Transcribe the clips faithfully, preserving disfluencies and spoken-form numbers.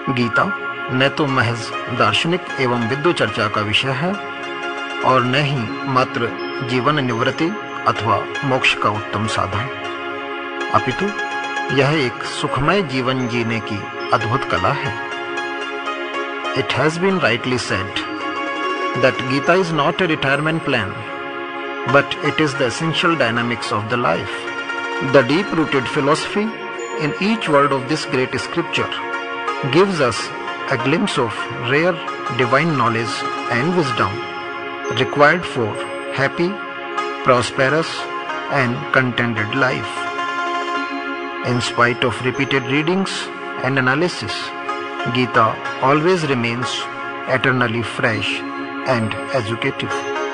गीता न तो महज दार्शनिक एवं विद्व चर्चा का विषय है और न ही मात्र जीवन निवृत्ति अथवा मोक्ष का उत्तम साधन, अपितु यह एक सुखमय जीवन जीने की अद्भुत कला है। It has been rightly said that Gita is not a retirement plan, but it is the essential dynamics of the life. The deep-rooted philosophy in each word of this great scripture gives us a glimpse of rare divine knowledge and wisdom required for happy, prosperous and contented life. In spite of repeated readings and analysis, Gita always remains eternally fresh and educative.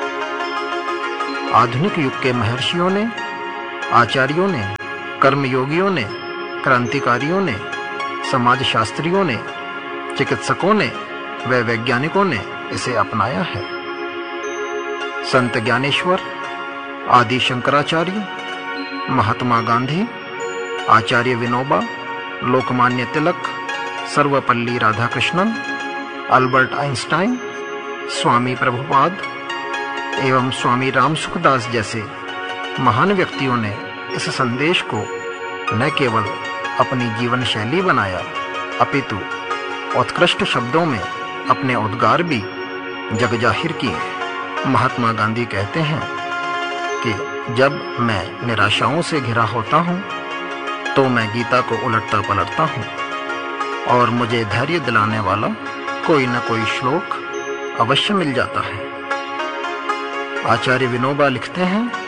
आधुनिक युग के महर्षियों ने, आचार्यों ने, कर्मयोगियों ने, क्रांतिकारियों ने, समाजशास्त्रियों ने, चिकित्सकों ने व वैज्ञानिकों ने इसे अपनाया है। संत ज्ञानेश्वर, आदि शंकराचार्य, महात्मा गांधी, आचार्य विनोबा, लोकमान्य तिलक, सर्वपल्ली राधाकृष्णन, अल्बर्ट आइंस्टाइन, स्वामी प्रभुपाद एवं स्वामी रामसुखदास जैसे महान व्यक्तियों ने इस संदेश को न केवल अपनी जीवन शैली बनाया, अपितु उत्कृष्ट शब्दों में अपने उद्गार भी जग जाहिर किए। महात्मा गांधी कहते हैं कि जब मैं निराशाओं से घिरा होता हूँ तो मैं गीता को उलटता पलटता हूँ और मुझे धैर्य दिलाने वाला कोई न कोई श्लोक अवश्य मिल जाता है। आचार्य विनोबा लिखते हैं,